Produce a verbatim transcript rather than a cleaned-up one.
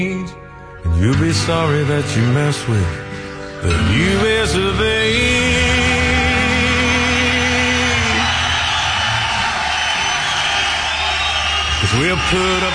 And you'll be sorry that you mess with the U S of A. Cause we'll put up